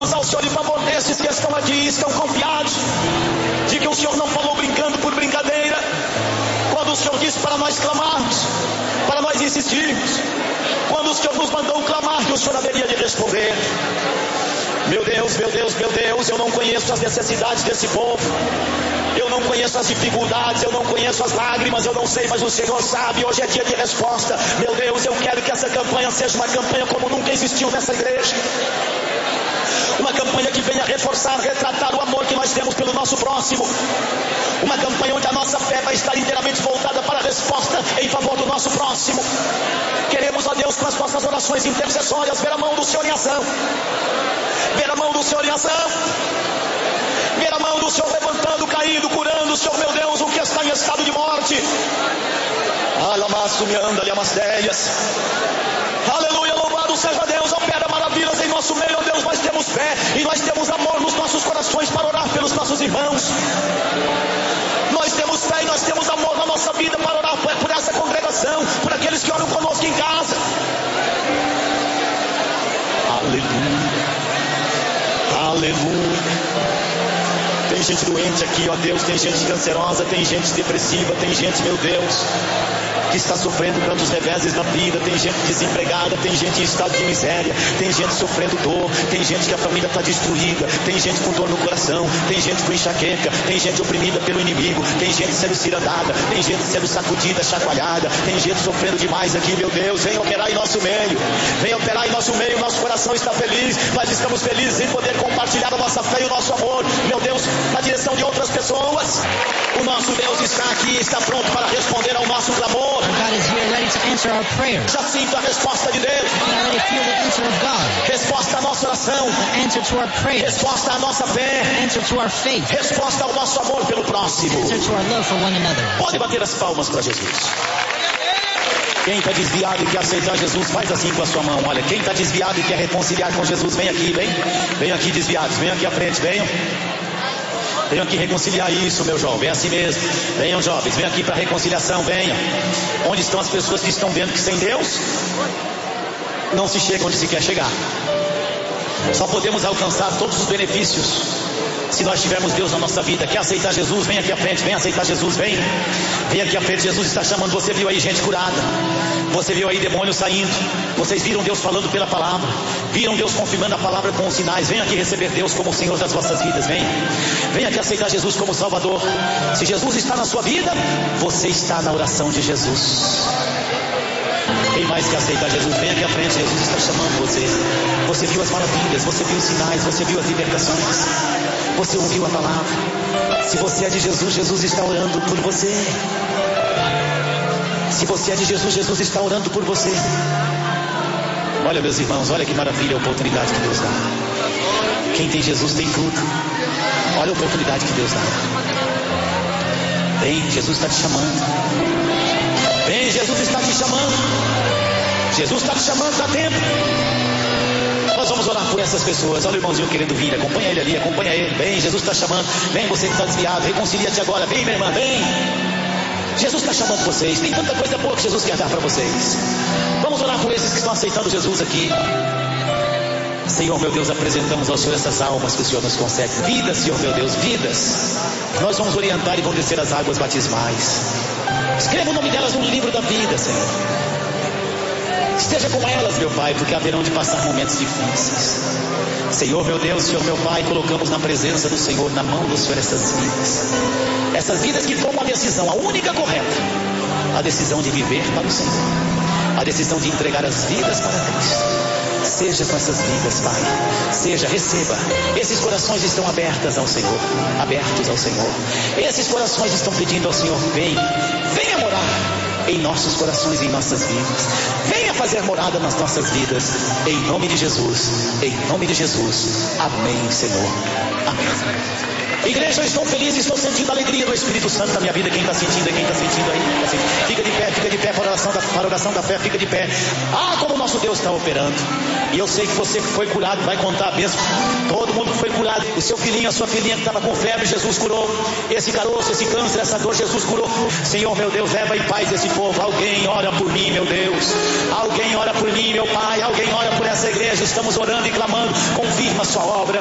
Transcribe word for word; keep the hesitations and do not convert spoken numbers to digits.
ao Senhor em favor desses que estão aqui, estão confiados de que o Senhor não falou brincando por brincadeira, quando o Senhor disse para nós clamarmos, para nós insistirmos, quando o Senhor nos mandou clamar, que o Senhor haveria de responder. Meu Deus, meu Deus, meu Deus, eu não conheço as necessidades desse povo, eu não conheço as dificuldades, eu não conheço as lágrimas, eu não sei, mas o Senhor sabe. Hoje é dia de resposta. Meu Deus, eu quero que essa campanha seja uma campanha como nunca existiu nessa igreja, uma campanha que venha reforçar, retratar o amor que nós temos pelo nosso próximo, uma campanha onde a nossa fé vai estar inteiramente voltada para a resposta em favor do nosso próximo. Queremos, ó Deus, com as nossas orações intercessórias, ver a mão do Senhor em ação, ver a mão do Senhor em ação, ver a mão do Senhor levantando, caindo, curando, Senhor meu Deus, o que está em estado de morte. Aleluia, louvado seja Deus, opera maravilhas em nosso meio, ó Deus. Nós temos fé e nós temos amor nos nossos corações para orar pelos nossos irmãos. Nós temos fé e nós temos amor na nossa vida para orar por, por essa congregação, por aqueles que oram conosco em casa. Aleluia, aleluia. Tem gente doente aqui, ó Deus, tem gente cancerosa, tem gente depressiva, tem gente, meu Deus, que está sofrendo tantos reveses na vida, tem gente desempregada, tem gente em estado de miséria, tem gente sofrendo dor, tem gente que a família está destruída, tem gente com dor no coração, tem gente com enxaqueca, tem gente oprimida pelo inimigo, tem gente sendo cirandada, tem gente sendo sacudida, chacoalhada, tem gente sofrendo demais aqui, meu Deus. Vem operar em nosso meio, vem operar em nosso meio. Nosso coração está feliz, nós estamos felizes em poder compartilhar a nossa fé e o nosso amor, meu Deus, na direção de outras pessoas. O nosso Deus está aqui, está pronto para responder ao nosso clamor. God is here ready to answer our prayer. Já sinto a resposta de Deus. You can already feel the answer of God. Resposta à nossa oração. The answer to our prayer. Resposta à nossa fé. The answer to our faith. Resposta ao nosso amor pelo próximo. The answer to our love for one another. Pode bater as palmas para Jesus. Quem está desviado e quer aceitar Jesus, faz assim com a sua mão. Olha, quem está desviado e quer reconciliar com Jesus, vem aqui, vem. Venham aqui desviados, venham aqui à frente, venham. Venham aqui reconciliar isso, meu jovem, é assim mesmo. Venham, jovens, venham aqui para reconciliação, venham. Onde estão as pessoas que estão vendo que sem Deus não se chega onde se quer chegar? Só podemos alcançar todos os benefícios se nós tivermos Deus na nossa vida. Quer aceitar Jesus? Vem aqui à frente, vem aceitar Jesus, vem. Vem aqui à frente, Jesus está chamando. Você viu aí gente curada, você viu aí demônios saindo, vocês viram Deus falando pela palavra, viram Deus confirmando a palavra com os sinais. Vem aqui receber Deus como o Senhor das vossas vidas, vem. Vem aqui aceitar Jesus como Salvador. Se Jesus está na sua vida, você está na oração de Jesus. Quem mais quer aceitar Jesus? Vem aqui à frente, Jesus está chamando você. Você viu as maravilhas, você viu os sinais, você viu as libertações, você ouviu a palavra. Se você é de Jesus, Jesus está orando por você. Se você é de Jesus, Jesus está orando por você. Olha, meus irmãos, olha que maravilha a oportunidade que Deus dá. Quem tem Jesus tem tudo. Olha a oportunidade que Deus dá. Vem, Jesus está te chamando. Vem, Jesus está te chamando. Jesus está te chamando, dá tempo. Nós vamos orar por essas pessoas. Olha o irmãozinho querendo vir, acompanha ele ali, acompanha ele. Vem, Jesus está chamando. Vem, você que está desviado, reconcilia-te agora. Vem, minha irmã, vem. Jesus está chamando vocês. Tem tanta coisa boa que Jesus quer dar para vocês. Vamos orar por esses que estão aceitando Jesus aqui. Senhor, meu Deus, apresentamos ao Senhor essas almas que o Senhor nos concede. Vidas, Senhor, meu Deus, vidas. Nós vamos orientar e vão descer as águas batismais. Escreva o nome delas no livro da vida, Senhor. Esteja com elas, meu Pai, porque haverão de passar momentos difíceis. Senhor, meu Deus, Senhor, meu Pai, colocamos na presença do Senhor, na mão do Senhor, essas vidas. Essas vidas que tomam a decisão, a única correta, a decisão de viver para o Senhor, a decisão de entregar as vidas para Cristo. Seja com essas vidas, Pai. Seja, receba. Esses corações estão abertos ao Senhor, abertos ao Senhor. Esses corações estão pedindo ao Senhor: vem, venha morar em nossos corações e em nossas vidas. Venha fazer morada nas nossas vidas. Em nome de Jesus. Em nome de Jesus. Amém, Senhor. Amém. Igreja, eu estou feliz, estou sentindo a alegria do Espírito Santo na minha vida. Quem está sentindo aí, quem está sentindo aí, assim, fica de pé, fica de pé para a oração da, para a oração da fé, fica de pé. Ah, como o nosso Deus está operando. E eu sei que você que foi curado vai contar a bênção. Todo mundo que foi curado milagre. O seu filhinho, a sua filhinha que estava com febre, Jesus curou. Esse caroço, esse câncer, essa dor, Jesus curou. Senhor, meu Deus, leva em paz esse povo. Alguém ora por mim, meu Deus. Alguém ora por mim, meu Pai. Alguém ora por essa igreja. Estamos orando e clamando. Confirma a sua obra.